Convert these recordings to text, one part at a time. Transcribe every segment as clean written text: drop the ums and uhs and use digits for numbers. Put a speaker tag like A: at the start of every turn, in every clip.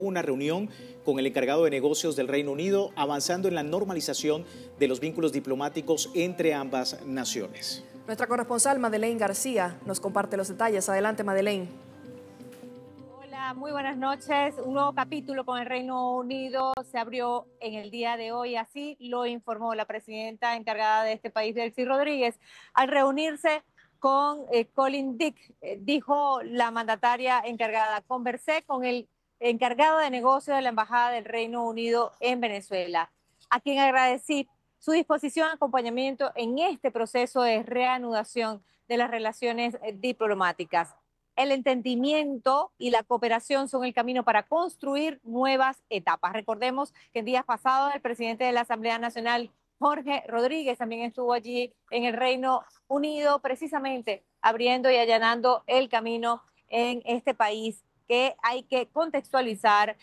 A: una reunión con el encargado de negocios del Reino Unido, avanzando en la normalización de los vínculos diplomáticos entre ambas naciones.
B: Nuestra corresponsal Madeleine García nos comparte los detalles. Adelante, Madeleine.
C: Hola, muy buenas noches. Un nuevo capítulo con el Reino Unido se abrió en el día de hoy, así lo informó la presidenta encargada de este país, Delcy Rodríguez, al reunirse con Colin Dick. Dijo la mandataria encargada: conversé con el encargado de negocios de la Embajada del Reino Unido en Venezuela, a quien agradecí su disposición y acompañamiento en este proceso de reanudación de las relaciones diplomáticas. El entendimiento y la cooperación son el camino para construir nuevas etapas. Recordemos que en días pasados el presidente de la Asamblea Nacional, Jorge Rodríguez, también estuvo allí en el Reino Unido, precisamente abriendo y allanando el camino en este país que hay que contextualizar.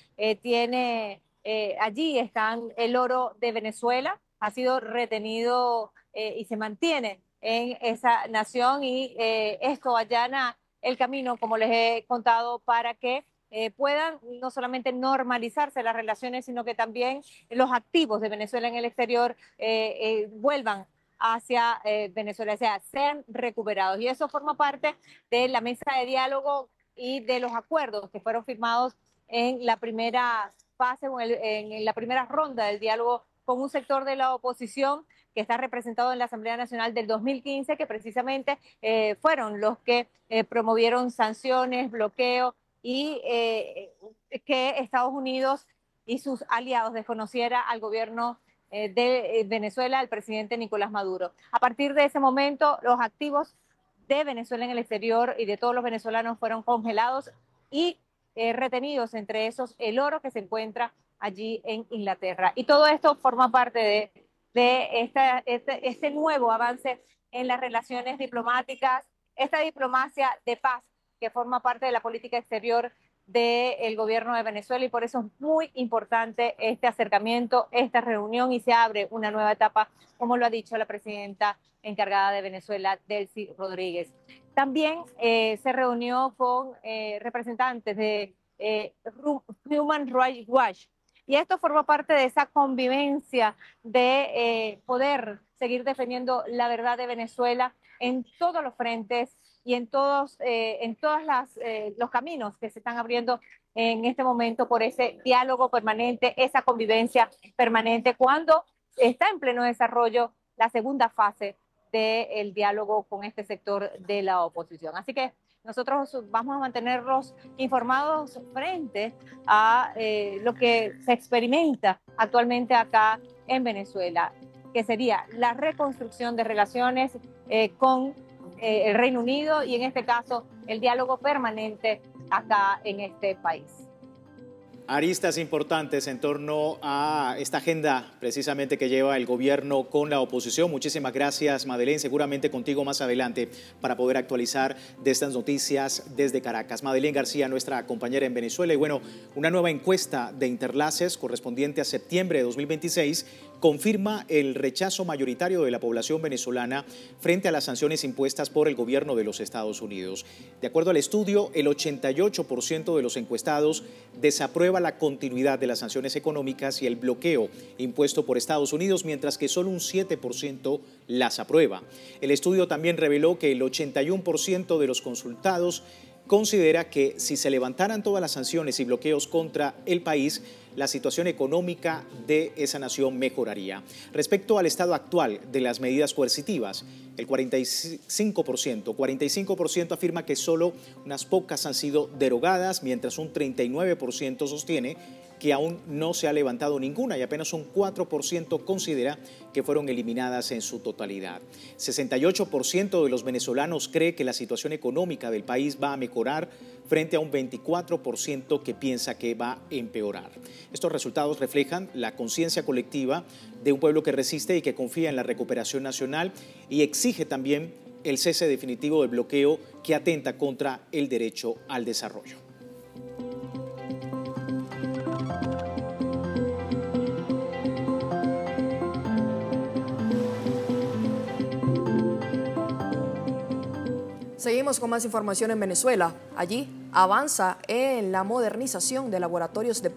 C: Allí están el oro de Venezuela, ha sido retenido y se mantiene en esa nación, y esto allana el camino, como les he contado, para que puedan no solamente normalizarse las relaciones, sino que también los activos de Venezuela en el exterior vuelvan hacia Venezuela, o sea, sean recuperados. Y eso forma parte de la mesa de diálogo y de los acuerdos que fueron firmados en la primera fase, en la primera ronda del diálogo con un sector de la oposición que está representado en la Asamblea Nacional del 2015, que precisamente fueron los que promovieron sanciones, bloqueo y que Estados Unidos y sus aliados desconociera al gobierno de Venezuela, al presidente Nicolás Maduro. A partir de ese momento, los activos de Venezuela en el exterior y de todos los venezolanos fueron congelados y retenidos, entre esos el oro que se encuentra allí en Inglaterra. Y todo esto forma parte de este nuevo avance en las relaciones diplomáticas, esta diplomacia de paz que forma parte de la política exterior del gobierno de Venezuela, y por eso es muy importante este acercamiento, esta reunión, y se abre una nueva etapa, como lo ha dicho la presidenta encargada de Venezuela, Delcy Rodríguez. También se reunió con representantes de Human Rights Watch, y esto forma parte de esa convivencia de poder seguir defendiendo la verdad de Venezuela en todos los frentes y en todos los caminos que se están abriendo en este momento por ese diálogo permanente, esa convivencia permanente, cuando está en pleno desarrollo la segunda fase del diálogo con este sector de la oposición. Así que nosotros vamos a mantenerlos informados frente a lo que se experimenta actualmente acá en Venezuela, que sería la reconstrucción de relaciones con el Reino Unido, y en este caso el diálogo permanente acá en este país.
A: Aristas importantes en torno a esta agenda precisamente que lleva el gobierno con la oposición. Muchísimas gracias, Madeleine. Seguramente contigo más adelante para poder actualizar de estas noticias desde Caracas. Madeleine García, nuestra compañera en Venezuela. Y bueno, una nueva encuesta de Interlaces correspondiente a septiembre de 2026 confirma el rechazo mayoritario de la población venezolana frente a las sanciones impuestas por el gobierno de los Estados Unidos. De acuerdo al estudio, el 88% de los encuestados desaprueba la continuidad de las sanciones económicas y el bloqueo impuesto por Estados Unidos, mientras que solo un 7% las aprueba. El estudio también reveló que el 81% de los consultados considera que si se levantaran todas las sanciones y bloqueos contra el país, la situación económica de esa nación mejoraría. Respecto al estado actual de las medidas coercitivas, el 45% afirma que solo unas pocas han sido derogadas, mientras un 39% sostiene que aún no se ha levantado ninguna, y apenas un 4% considera que fueron eliminadas en su totalidad. 68% de los venezolanos cree que la situación económica del país va a mejorar, frente a un 24% que piensa que va a empeorar. Estos resultados reflejan la conciencia colectiva de un pueblo que resiste y que confía en la recuperación nacional, y exige también el cese definitivo del bloqueo que atenta contra el derecho al desarrollo.
B: Seguimos con más información en Venezuela. Allí, avanza en la modernización de laboratorios de